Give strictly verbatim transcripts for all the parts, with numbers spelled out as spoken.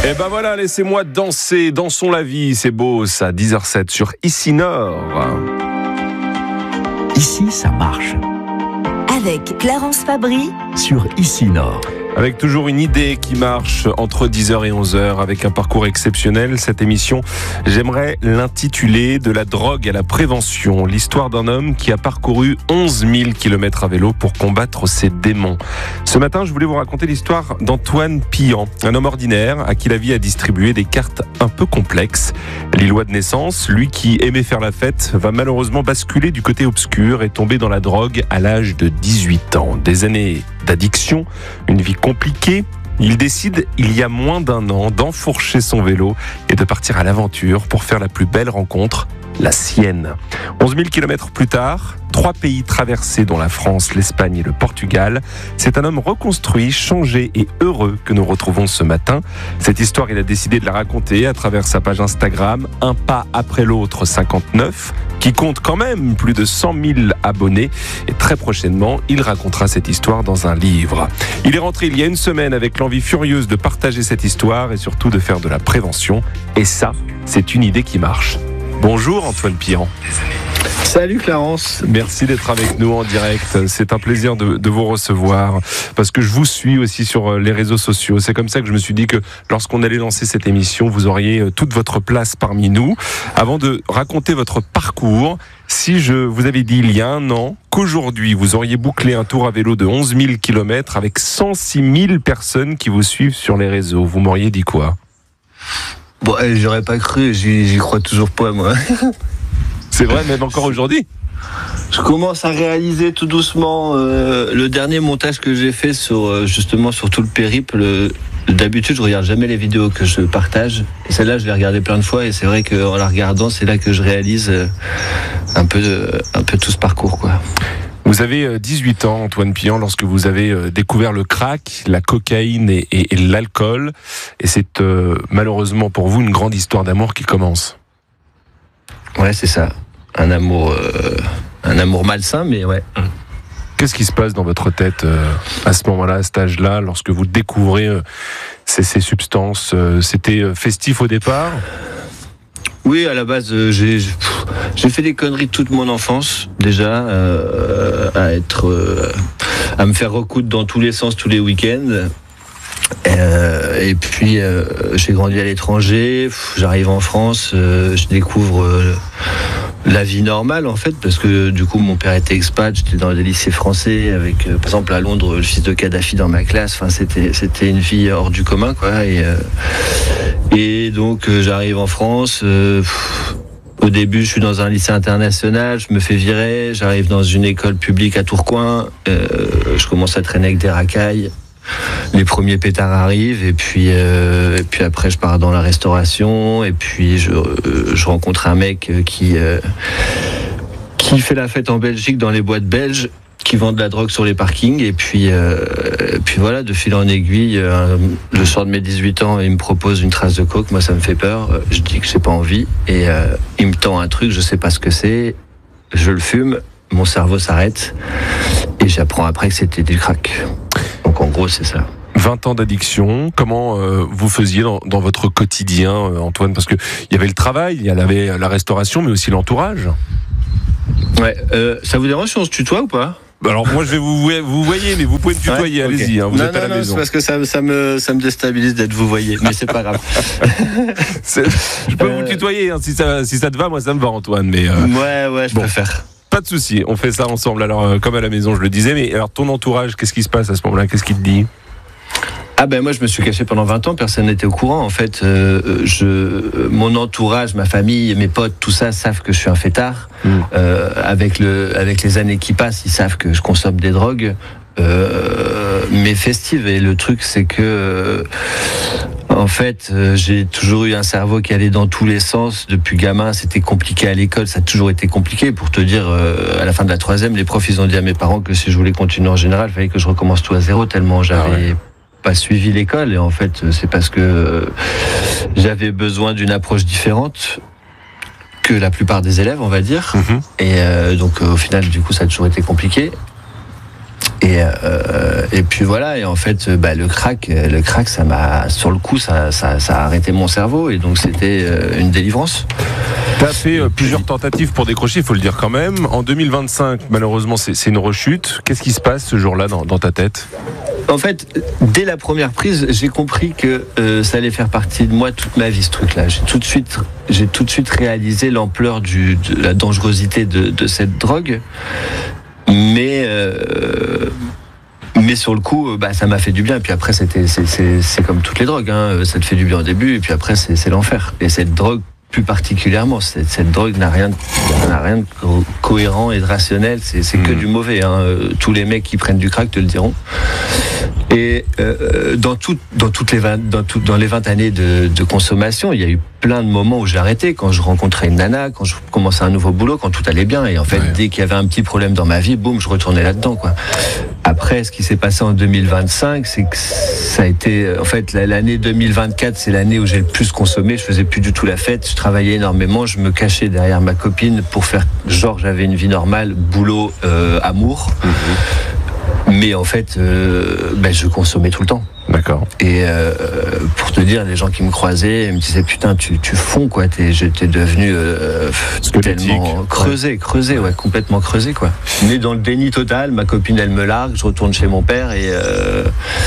Et ben voilà, laissez-moi danser, dansons la vie, c'est beau ça, dix heures sept sur Ici Nord. Ici, ça marche. Avec Clarence Fabry Sur Ici Nord. Avec toujours une idée qui marche entre dix heures et onze heures, avec un parcours exceptionnel. Cette émission, j'aimerais l'intituler « De la drogue à la prévention ». L'histoire d'un homme qui a parcouru onze mille kilomètres à vélo pour combattre ses démons. Ce matin, je voulais vous raconter l'histoire d'Antoine Pillan, un homme ordinaire à qui la vie a distribué des cartes un peu complexes. Lillois de naissance, lui qui aimait faire la fête, va malheureusement basculer du côté obscur et tomber dans la drogue à l'âge de dix-huit ans. Des années d'addiction, une vie compliquée. Il décide, il y a moins d'un an, d'enfourcher son vélo et de partir à l'aventure pour faire la plus belle rencontre, la sienne. onze mille kilomètres plus tard, trois pays traversés dont la France, l'Espagne et le Portugal. C'est un homme reconstruit, changé et heureux que nous retrouvons ce matin. Cette histoire, il a décidé de la raconter à travers sa page Instagram, Un pas après l'autre cinquante-neuf, qui compte quand même plus de cent mille abonnés. Et très prochainement, il racontera cette histoire dans un livre. Il est rentré il y a une semaine avec l'envie furieuse de partager cette histoire et surtout de faire de la prévention. Et ça, c'est une idée qui marche. Bonjour Antoine Pillan. Salut Clarence. Merci d'être avec nous en direct. C'est un plaisir de, de vous recevoir parce que je vous suis aussi sur les réseaux sociaux. C'est comme ça que je me suis dit que lorsqu'on allait lancer cette émission, vous auriez toute votre place parmi nous. Avant de raconter votre parcours, si je vous avais dit il y a un an qu'aujourd'hui vous auriez bouclé un tour à vélo de onze mille kilomètres avec cent six mille personnes qui vous suivent sur les réseaux, vous m'auriez dit quoi ? Bon, j'aurais pas cru, j'y, j'y crois toujours pas, moi. C'est vrai, même encore aujourd'hui ? Je commence à réaliser tout doucement euh, le dernier montage que j'ai fait sur euh, justement sur tout le périple. D'habitude, je regarde jamais les vidéos que je partage. Et celle-là, je l'ai regardée plein de fois. Et c'est vrai qu'en la regardant, c'est là que je réalise euh, un peu, de, un peu tout ce parcours, quoi. Vous avez dix-huit ans, Antoine Pillan, lorsque vous avez découvert le crack, la cocaïne et, et, et l'alcool. Et c'est euh, malheureusement pour vous une grande histoire d'amour qui commence. Ouais, c'est ça. Un amour, euh, un amour malsain, mais ouais. Qu'est-ce qui se passe dans votre tête euh, à ce moment-là, à cet âge-là, lorsque vous découvrez euh, ces, ces substances euh, C'était festif au départ ? Oui, à la base, euh, j'ai, j'ai fait des conneries toute mon enfance, déjà, euh, à être, euh, à me faire recoudre dans tous les sens, tous les week-ends. Euh, et puis, euh, j'ai grandi à l'étranger, j'arrive en France, euh, je découvre euh, la vie normale, en fait, parce que du coup, mon père était expat, j'étais dans des lycées français, avec, euh, par exemple, à Londres, le fils de Kadhafi dans ma classe. Enfin, c'était, c'était une vie hors du commun, quoi. Et, euh, et donc, euh, j'arrive en France. Euh, pff, au début, je suis dans un lycée international, je me fais virer, j'arrive dans une école publique à Tourcoing, euh, je commence à traîner avec des racailles. Les premiers pétards arrivent et puis euh, et puis après je pars dans la restauration et puis je euh, je rencontre un mec qui euh, qui fait la fête en Belgique dans les boîtes belges, qui vend de la drogue sur les parkings et puis euh, et puis voilà, de fil en aiguille, euh, le soir de mes dix-huit ans, il me propose une trace de coke. Moi ça me fait peur, je dis que j'ai pas envie et euh, il me tend un truc, je sais pas ce que c'est, je le fume, mon cerveau s'arrête et j'apprends après que c'était du crack. Donc en gros, c'est ça. vingt ans d'addiction, comment euh, vous faisiez dans, dans votre quotidien, euh, Antoine ? Parce qu'il y avait le travail, il y avait la restauration, mais aussi l'entourage. Ouais, euh, ça vous dérange si on se tutoie ou pas ? Alors moi je vais vous vous voyez, mais vous pouvez me tutoyer, ouais, allez-y, okay. hein, vous non, êtes non, à la non, maison. C'est parce que ça, ça, me, ça me déstabilise d'être vous voyez, mais c'est pas grave. c'est, je peux euh... vous tutoyer, hein, si, ça, si ça te va, moi ça me va Antoine. Mais, euh... Ouais, ouais, je bon. préfère. Pas de souci, on fait ça ensemble. Alors, euh, comme à la maison, je le disais, mais alors ton entourage, qu'est-ce qui se passe à ce moment-là ? Qu'est-ce qu'il te dit ? Ah ben moi je me suis caché pendant vingt ans, personne n'était au courant. En fait, euh, je, mon entourage, ma famille, mes potes, tout ça savent que je suis un fêtard. Mmh. Euh, avec le, avec les années qui passent, ils savent que je consomme des drogues. Euh, mais festive. Et le truc, c'est que euh, en fait, euh, j'ai toujours eu un cerveau qui allait dans tous les sens. Depuis gamin, c'était compliqué à l'école. Ça a toujours été compliqué. Pour te dire, euh, à la fin de la troisième, les profs, ils ont dit à mes parents que si je voulais continuer en général, il fallait que je recommence tout à zéro, tellement j'avais ah ouais. pas suivi l'école. Et en fait, c'est parce que euh, j'avais besoin d'une approche différente que la plupart des élèves, on va dire. Mmh. Et euh, donc, euh, au final, du coup, ça a toujours été compliqué. Et, euh, et puis voilà, et en fait, bah, le crack, le crack, ça m'a, sur le coup, ça, ça, ça a arrêté mon cerveau, et donc c'était une délivrance. Tu as fait euh, plusieurs tentatives pour décrocher, il faut le dire quand même. En deux mille vingt-cinq, malheureusement, c'est, c'est une rechute. Qu'est-ce qui se passe ce jour-là dans, dans ta tête ? En fait, dès la première prise, j'ai compris que euh, ça allait faire partie de moi toute ma vie, ce truc-là. J'ai tout de suite, j'ai tout de suite réalisé l'ampleur du, de la dangerosité de, de cette drogue. Mais, euh, mais sur le coup, bah, ça m'a fait du bien. Et puis après, c'était, c'est, c'est, c'est comme toutes les drogues, hein. Ça te fait du bien au début, et puis après, c'est, c'est l'enfer. Et cette drogue, plus particulièrement, cette, cette drogue n'a rien, de, n'a rien de co- cohérent et de rationnel. C'est, c'est mmh. que du mauvais. Hein. Tous les mecs qui prennent du crack te le diront. Et euh, dans, tout, dans, toutes les vingt, dans, tout, dans les vingt années de, de consommation, il y a eu plein de moments où j'ai arrêté. Quand je rencontrais une nana, quand je commençais un nouveau boulot, quand tout allait bien. Et en fait, ouais. dès qu'il y avait un petit problème dans ma vie, boum, je retournais là-dedans, quoi. Après, ce qui s'est passé en deux mille vingt-cinq, c'est que ça a été... En fait, l'année deux mille vingt-quatre, c'est l'année où j'ai le plus consommé. Je faisais plus du tout la fête. Je travaillais énormément. Je me cachais derrière ma copine pour faire genre j'avais une vie normale, boulot, euh, amour. Mmh. Mais en fait, euh, ben, je consommais tout le temps. D'accord. Et euh, pour te dire, les gens qui me croisaient me disaient putain, tu, tu fonds quoi. T'es, j'étais devenu euh, tellement creusé, ouais. creusé, ouais, complètement creusé quoi. Mais dans le déni total, ma copine elle me largue, je retourne chez mon père et euh,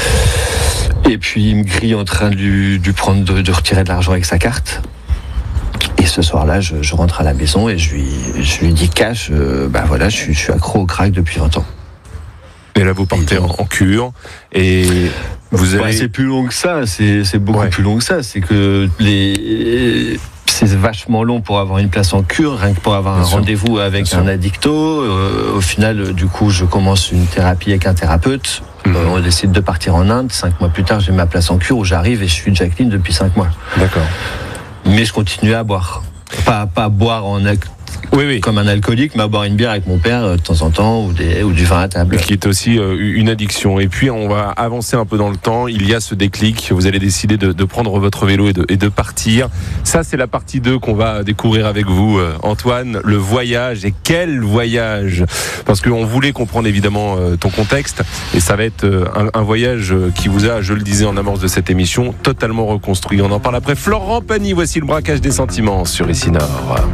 et puis il me grille en train de lui, de, prendre, de, de retirer de l'argent avec sa carte. Et ce soir-là, je, je rentre à la maison et je lui, je lui dis cash, euh, bah voilà, je suis, je suis accro au crack depuis vingt ans. Et là, vous partez en, en cure et vous avez... Ouais, c'est plus long que ça, c'est, c'est beaucoup ouais. plus long que ça. C'est que les... c'est vachement long pour avoir une place en cure, rien que pour avoir Bien un sûr. rendez-vous avec Bien un sûr. addicto. Euh, au final, du coup, je commence une thérapie avec un thérapeute. Mmh. Euh, on décide de partir en Inde. Cinq mois plus tard, j'ai ma place en cure où j'arrive et je suis Jacqueline depuis cinq mois. D'accord. Mais je continue à boire. Pas, pas boire en acte. Oui, oui. Comme un alcoolique, mais à boire une bière avec mon père euh, de temps en temps ou, des, ou du vin à table. Qui est aussi euh, une addiction. Et puis on va avancer un peu dans le temps. Il y a ce déclic. Vous allez décider de, de prendre votre vélo et de, et de partir. Ça, c'est la partie deux qu'on va découvrir avec vous, euh, Antoine. Le voyage. Et quel voyage! Parce qu'on voulait comprendre évidemment euh, ton contexte. Et ça va être euh, un, un voyage qui vous a, je le disais en amorce de cette émission, totalement reconstruit. On en parle après. Florent Pagny, voici le braquage des sentiments sur Ici Nord.